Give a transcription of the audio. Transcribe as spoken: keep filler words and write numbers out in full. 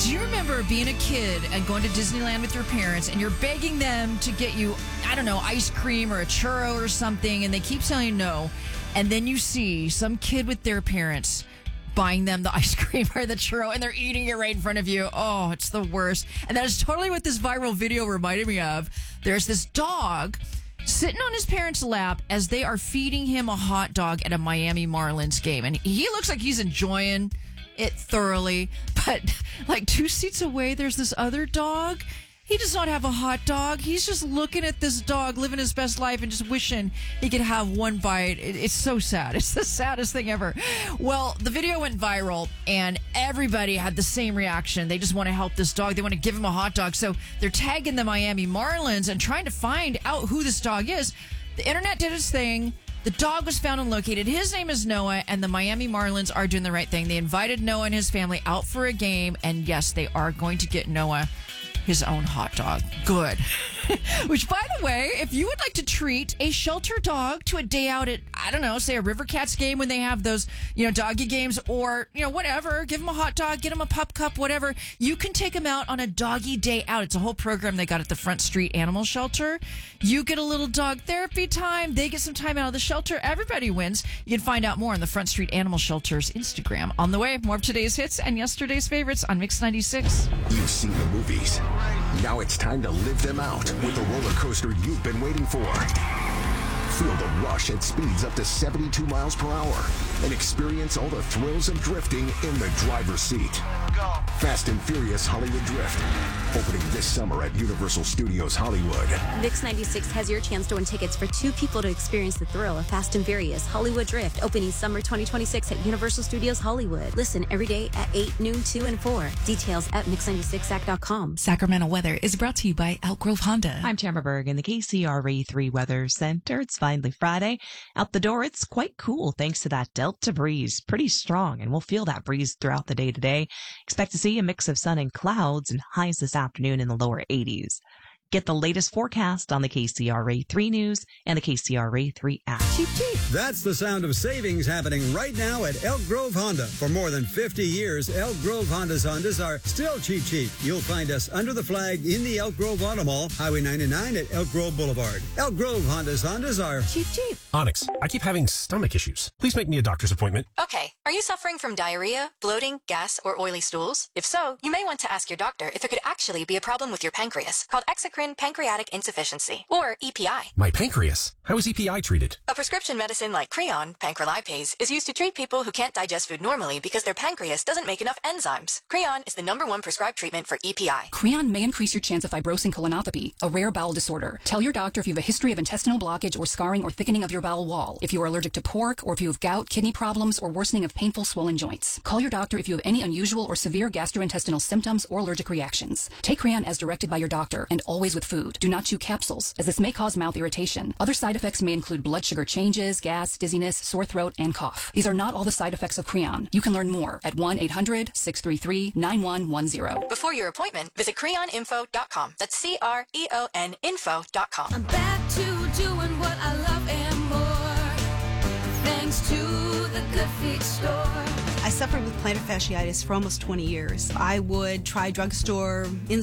Do you remember being a kid and going to Disneyland with your parents and you're begging them to get you, I don't know, ice cream or a churro or something, and they keep telling you no, and then you see some kid with their parents buying them the ice cream or the churro and they're eating it right in front of you? Oh, it's the worst. And that is totally what this viral video reminded me of. There's this dog sitting on his parents' lap as they are feeding him a hot dog at a Miami Marlins game. And he looks like he's enjoying it thoroughly. But like two seats away, there's this other dog. He does not have a hot dog. He's just looking at this dog living his best life and just wishing he could have one bite. It, it's so sad. It's the saddest thing ever. Well, the video went viral and everybody had the same reaction. They just want to help this dog. They want to give him a hot dog. So they're tagging the Miami Marlins and trying to find out who this dog is. The internet did its thing. The dog was found and located. His name is Noah, and the Miami Marlins are doing the right thing. They invited Noah and his family out for a game, and yes, they are going to get Noah his own hot dog. Good. Which, by the way, if you would like to treat a shelter dog to a day out at, I don't know, say a River Cats game when they have those, you know, doggy games, or, you know, whatever, give them a hot dog, get them a pup cup, whatever, you can take them out on a doggy day out. It's a whole program they got at the Front Street Animal Shelter. You get a little dog therapy time. They get some time out of the shelter. Everybody wins. You can find out more on the Front Street Animal Shelter's Instagram. On the way, more of today's hits and yesterday's favorites on Mix ninety-six. You've seen the movies. Now it's time to live them out with the roller coaster you've been waiting for. Feel the rush at speeds up to seventy-two miles per hour and experience all the thrills of drifting in the driver's seat. Fast and Furious Hollywood Drift, opening this summer at Universal Studios Hollywood. Mix ninety-six has your chance to win tickets for two people to experience the thrill of Fast and Furious Hollywood Drift, opening summer twenty twenty-six at Universal Studios Hollywood. Listen every day at eight, noon, two, and four. Details at mix ninety-six act dot com. Sacramento weather is brought to you by Elk Grove Honda. I'm Tamara Berg in the K C R A three Weather Center. It's finally Friday. Out the door, it's quite cool thanks to that Delta breeze. Pretty strong, and we'll feel that breeze throughout the day today. Expect to see a mix of sun and clouds and highs this afternoon in the lower eighties. Get the latest forecast on the K C R A three News and the K C R A three app. Cheap, cheap. That's the sound of savings happening right now at Elk Grove Honda. For more than fifty years, Elk Grove Honda's Hondas are still cheap, cheap. You'll find us under the flag in the Elk Grove Auto Mall, Highway ninety-nine at Elk Grove Boulevard. Elk Grove Honda's Hondas are Cheap, cheap. Onyx, I keep having stomach issues. Please make me a doctor's appointment. Okay, are you suffering from diarrhea, bloating, gas, or oily stools? If so, you may want to ask your doctor if it could actually be a problem with your pancreas, called exocrine pancreatic insufficiency, or E P I. My pancreas? How is E P I treated? A prescription medicine like Creon, pancrelipase, is used to treat people who can't digest food normally because their pancreas doesn't make enough enzymes. Creon is the number one prescribed treatment for E P I. Creon may increase your chance of fibrosing colonopathy, a rare bowel disorder. Tell your doctor if you have a history of intestinal blockage or scarring or thickening of your bowel wall, if you are allergic to pork, or if you have gout, kidney problems, or worsening of painful swollen joints. Call your doctor if you have any unusual or severe gastrointestinal symptoms or allergic reactions. Take Creon as directed by your doctor, and always with food. Do not chew capsules, as this may cause mouth irritation. Other side effects may include blood sugar changes, gas, dizziness, sore throat, and cough. These are not all the side effects of Creon. You can learn more at one eight hundred, six three three, nine one one zero. Before your appointment, visit creon info dot com. That's C R E O N info dot com. I'm back to doing what I love and more, thanks to the Good Feet store. I suffered with plantar fasciitis for almost twenty years. I would try drugstore